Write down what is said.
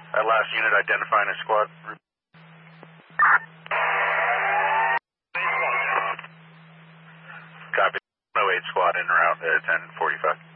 That last unit identifying a squad. Copy. 08 squad in route 1045.